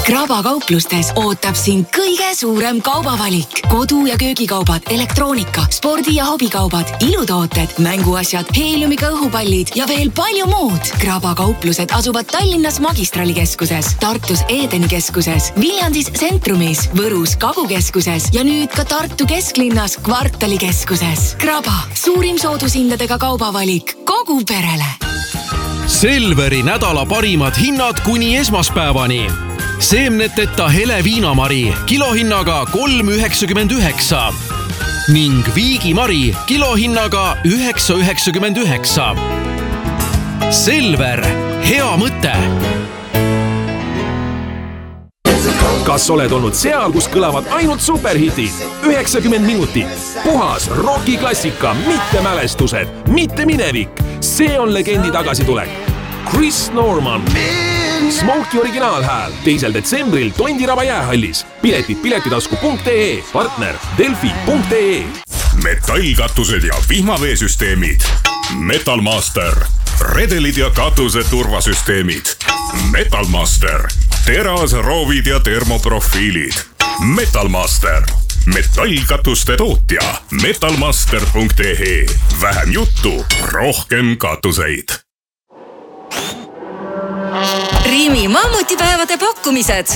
Kraba kauplustes ootab sind kõige suurem kaubavalik. Kodu- ja köögikaubad, elektroonika, spordi- ja hobikaubad, ilutooted, mänguasjad, heeliumiga õhupallid ja veel palju muud. Kraba kauplused asuvad Tallinnas Magistralikeskuses, Tartus Edeni keskuses, Viljandis Centrumis, Võrus Kagukeskuses ja nüüd ka Tartu kesklinnas Kvartalikeskuses. Kraba, suurim soodushindadega kaubavalik kogu perele. Selveri nädala parimad hinnad kuni esmaspäevani. Seemneteta hele viinamari kilohinnaga 3,99 ning viigimari kilohinnaga 9,99. Selver, hea mõte! Kas oled olnud seal, kus kõlavad ainult superhitid? 90 minutit. Puhas rokiklassika, mitte mälestused, mitte minevik. See on legendi tagasitulek. Chris Norman. Smokey originaalhääl 2. detsembril Tondiraba jäähallis. Piletid piletitasku.ee, partner delfi.ee. Metallkatused ja vihmaveesüsteemid. Metalmaster. Redelid ja katuse turvasüsteemid. Metalmaster. Teras, roovid ja termoprofiilid. Metalmaster. Metallkatuste tootja. Metalmaster.ee. Vähem juttu, rohkem katuseid. Rimi mammutipäevade pakkumised.